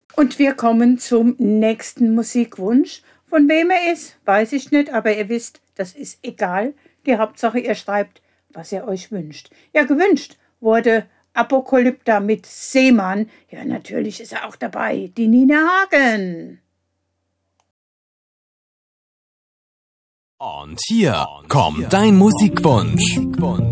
Und wir kommen zum nächsten Musikwunsch. Von wem er ist, weiß ich nicht, aber ihr wisst, das ist egal. Die Hauptsache, ihr schreibt, was ihr euch wünscht. Ja, gewünscht wurde Apokalypta mit Seemann. Ja, natürlich ist er auch dabei, die Nina Hagen. Und hier kommt dein Musikwunsch.